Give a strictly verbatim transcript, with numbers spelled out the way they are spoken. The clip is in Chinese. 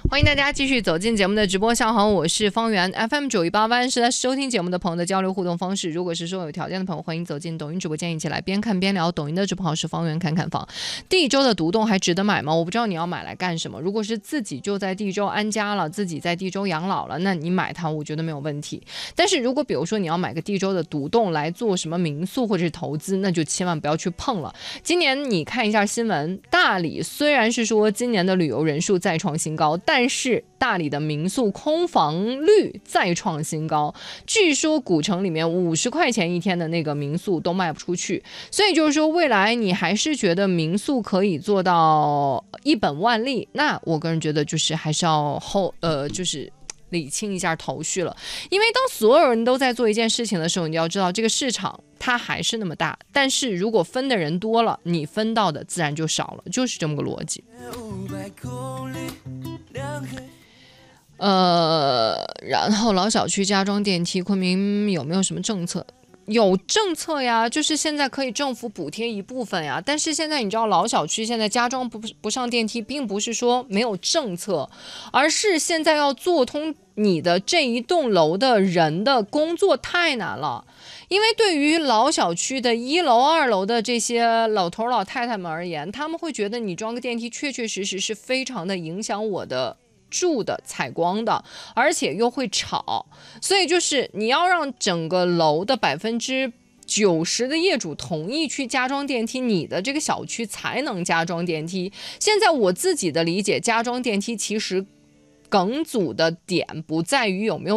欢迎大家继续走进节目的直播上行，我是方圆 F M 九一八万是来收听节目的朋友的交流互动方式。如果是说有条件的朋友，欢迎走进抖音直播间一起来边看边聊。抖音的直播号是方圆看看房。第一周的独栋还值得买吗？我不知道你要买来干什么。如果是自己就在第一周安家了，自己在第一周养老了，那你买它我觉得没有问题。但是如果比如说你要买个第一周的独栋来做什么民宿或者是投资，那就千万不要去碰了。今年你看一下新闻，大理虽然是说今年的旅游人数再创新高，但是大理的民宿空房率再创新高，据说古城里面五十块钱一天的那个民宿都卖不出去，所以就是说未来你还是觉得民宿可以做到一本万利，那我个人觉得就是还是要后呃就是理清一下头绪了。因为当所有人都在做一件事情的时候，你要知道这个市场它还是那么大，但是如果分的人多了，你分到的自然就少了，就是这么个逻辑。呃，然后老小区加装电梯，昆明有没有什么政策？有政策呀，就是现在可以政府补贴一部分呀，但是现在你知道老小区现在加装不不上电梯，并不是说没有政策，而是现在要做通你的这一栋楼的人的工作太难了。因为对于老小区的一楼二楼的这些老头老太太们而言，他们会觉得你装个电梯确确实实是非常的影响我的住的采光的，而且又会吵，所以就是你要让整个楼的百分之九十的业主同意去加装电梯，你的这个小区才能加装电梯。现在我自己的理解，加装电梯其实梗阻的点不在于有没有